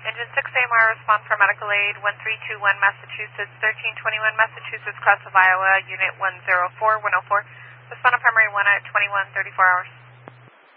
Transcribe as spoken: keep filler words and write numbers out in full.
Engine six A M R, respond for medical aid, one three two one Massachusetts, thirteen twenty-one Massachusetts, Cross of Iowa, Unit one zero four one oh four. Respond on primary one at twenty-one thirty-four hours.